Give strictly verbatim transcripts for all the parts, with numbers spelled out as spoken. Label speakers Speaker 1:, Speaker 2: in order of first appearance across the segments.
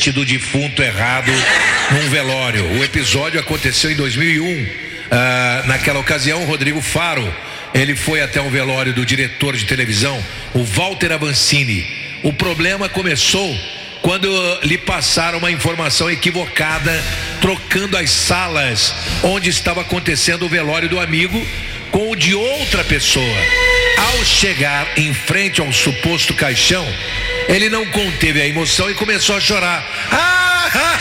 Speaker 1: presente do defunto errado num velório. O episódio aconteceu em dois mil e um. Uh, naquela ocasião, o Rodrigo Faro, ele foi até um velório do diretor de televisão, o Walter Avancini. O problema começou quando lhe passaram uma informação equivocada, trocando as salas onde estava acontecendo o velório do amigo com o de outra pessoa. Ao chegar em frente ao suposto caixão, ele não conteve a emoção e começou a chorar. Ah, ah,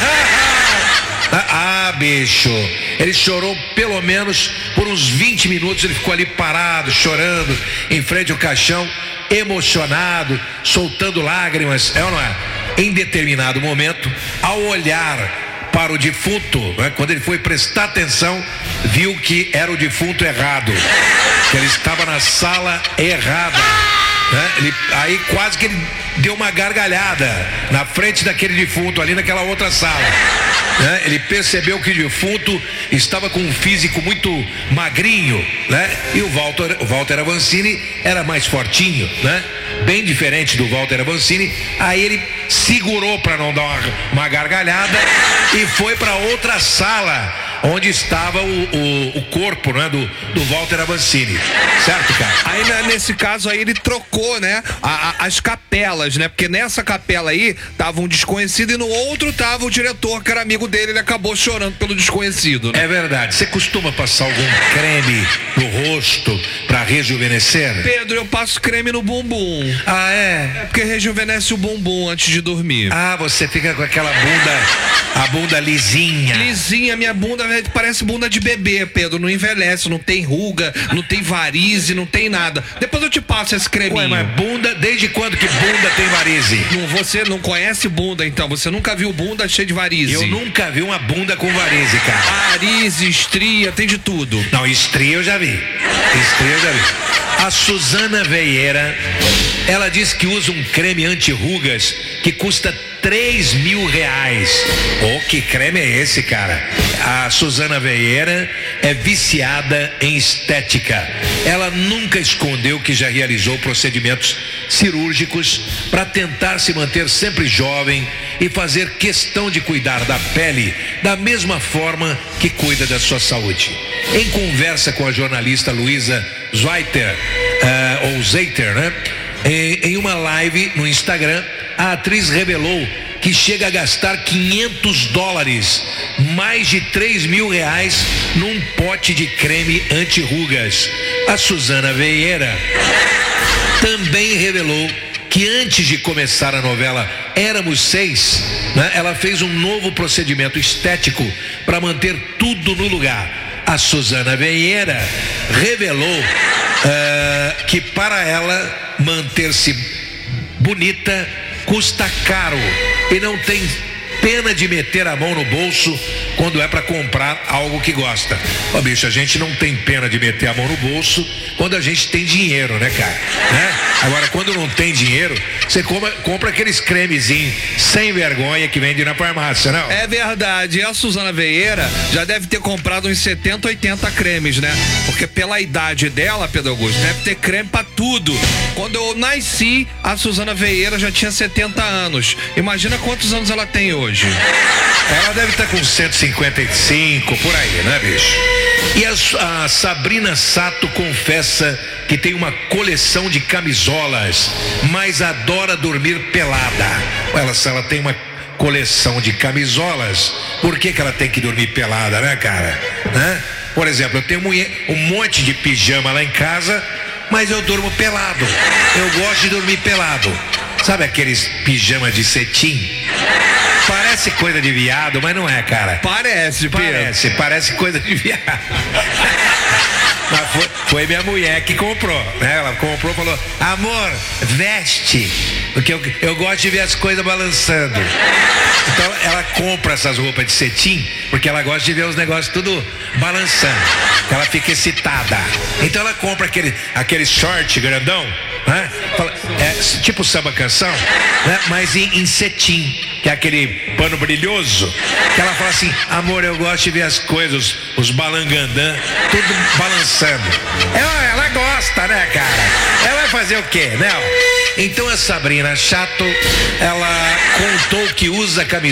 Speaker 1: ah, ah. ah bicho, ele chorou pelo menos por uns vinte minutos. Ele ficou ali parado, chorando em frente ao caixão, emocionado, soltando lágrimas, é ou não é? Em determinado momento, ao olhar para o defunto, né, quando ele foi prestar atenção, viu que era o defunto errado, que ele estava na sala errada, né? Ele, aí quase que ele deu uma gargalhada na frente daquele defunto ali naquela outra sala, né? Ele percebeu que o defunto estava com um físico muito magrinho, né? E o Walter, o Walter Avancini era mais fortinho, né? Bem diferente do Walter Avancini. Aí ele segurou para não dar uma, uma gargalhada e foi para outra sala onde estava o, o, o corpo, né, do, do Walter Avancini, certo, cara?
Speaker 2: Aí né, nesse caso aí ele trocou, né, a, a, as capelas, né, porque nessa capela aí tava um desconhecido e no outro tava o diretor, que era amigo dele. Ele acabou chorando pelo desconhecido, né?
Speaker 1: É verdade. Você costuma passar algum creme no rosto pra rejuvenescer?
Speaker 2: Pedro, eu passo creme no bumbum.
Speaker 1: Ah, é?
Speaker 2: É porque rejuvenesce o bumbum antes de dormir.
Speaker 1: Ah, você fica com aquela bunda, a bunda lisinha.
Speaker 2: Lisinha, minha bunda parece bunda de bebê, Pedro. Não envelhece, não tem ruga, não tem varize, não tem nada. Depois eu te passo esse creminho.
Speaker 1: Ué, mas bunda, desde quando que bunda tem varize?
Speaker 2: Não, você não conhece bunda, então. Você nunca viu bunda cheia de varize.
Speaker 1: Eu nunca vi uma bunda com varize, cara.
Speaker 2: Varize, estria, tem de tudo.
Speaker 1: Não, estria eu já vi. Estria eu já vi. A Suzana Vieira, ela diz que usa um creme anti-rugas que custa três mil reais. Oh, que creme é esse, cara? A Suzana Vieira é viciada em estética. Ela nunca escondeu que já realizou procedimentos cirúrgicos para tentar se manter sempre jovem e fazer questão de cuidar da pele da mesma forma que cuida da sua saúde. Em conversa com a jornalista Luísa Zweiter, uh, ou Zeiter, né? Em, em uma live no Instagram, a atriz revelou que chega a gastar quinhentos dólares, mais de três mil reais, num pote de creme anti-rugas. A Suzana Vieira também revelou que antes de começar a novela Éramos Seis, né, ela fez um novo procedimento estético para manter tudo no lugar. A Suzana Vieira revelou uh, que para ela manter-se bonita custa caro e não tem pena de meter a mão no bolso quando é para comprar algo que gosta. Ó, bicho, a gente não tem pena de meter a mão no bolso quando a gente tem dinheiro, né, cara? Né? Agora, quando não tem dinheiro, você compra, compra aqueles cremezinhos sem vergonha que vende na farmácia, não?
Speaker 2: É verdade. E a Suzana Vieira já deve ter comprado uns setenta, oitenta cremes, né? Porque pela idade dela, Pedro Augusto, deve ter creme pra tudo. Quando eu nasci, a Suzana Vieira já tinha setenta anos. Imagina quantos anos ela tem hoje.
Speaker 1: Ela deve estar com cento e cinquenta e cinco, por aí, né, bicho? E a, a Sabrina Sato confessa que tem uma coleção de camisolas, mas adora dormir pelada. Ela, se ela tem uma coleção de camisolas, por que que ela tem que dormir pelada, né, cara? Né? Por exemplo, eu tenho um monte de pijama lá em casa, mas eu durmo pelado. Eu gosto de dormir pelado. Sabe aqueles pijama de cetim? Parece coisa de viado, mas não é, cara.
Speaker 2: Parece,
Speaker 1: Parece, Pedro. Parece coisa de viado. Mas foi, foi minha mulher que comprou, né? Ela comprou e falou: amor, veste, porque eu, eu gosto de ver as coisas balançando. Então ela compra essas roupas de cetim porque ela gosta de ver os negócios tudo balançando. Ela fica excitada. Então ela compra aquele, aquele short grandão, né? É, tipo samba canção, né? Mas em, em cetim, que é aquele pano brilhoso, que ela fala assim: amor, eu gosto de ver as coisas, os balangandã, tudo balançando. Ela, ela gosta, né, cara? Ela vai fazer o quê, né? Então a Sabrina Sato, ela contou que usa camiseta